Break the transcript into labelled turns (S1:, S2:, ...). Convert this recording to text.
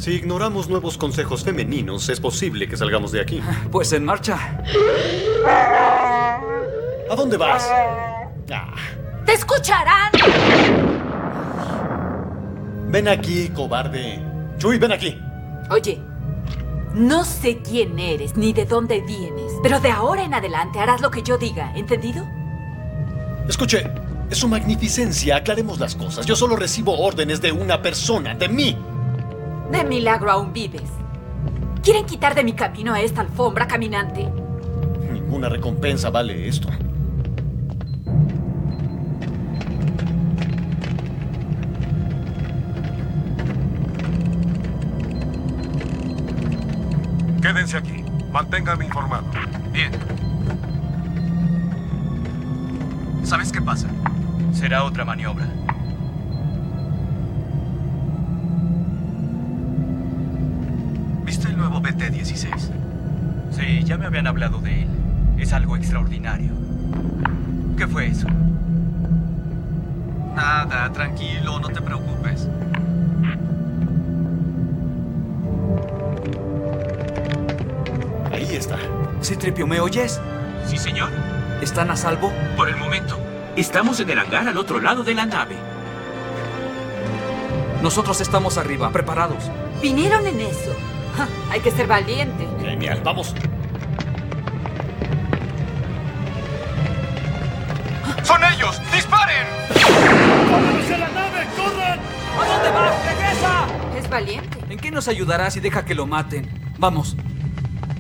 S1: Si ignoramos nuevos consejos femeninos, es posible que salgamos de aquí.
S2: Pues en marcha.
S1: ¿A dónde vas?
S3: ¡Te escucharán!
S1: Ven aquí, cobarde. Chuy, ven aquí.
S3: Oye, no sé quién eres ni de dónde vienes, pero de ahora en adelante harás lo que yo diga, ¿entendido?
S1: Escuche, su magnificencia, aclaremos las cosas. Yo solo recibo órdenes de una persona, de mí.
S3: De milagro aún vives. ¿Quieren quitar de mi camino a esta alfombra caminante?
S1: Ninguna recompensa vale esto.
S4: Quédense aquí. Manténganme informado.
S5: Bien. ¿Sabes qué pasa? Será otra maniobra. ¿Viste el nuevo BT-16? Sí, ya me habían hablado de él. Es algo extraordinario. ¿Qué fue eso? Nada, tranquilo, no te preocupes.
S1: Ahí está.
S2: C-3PO, ¿me oyes?
S6: Sí, señor.
S2: ¿Están a salvo?
S6: Por el momento. Estamos en el hangar al otro lado de la nave.
S2: Nosotros estamos arriba, preparados.
S3: Vinieron en eso. Ja, hay que ser valiente.
S1: Genial, vamos.
S4: ¡Son ellos! ¡Disparen!
S2: ¡Vámonos a la nave! ¡Corran! ¿A dónde vas? ¡Regresa!
S3: Es valiente.
S2: ¿En qué nos ayudará si deja que lo maten? Vamos.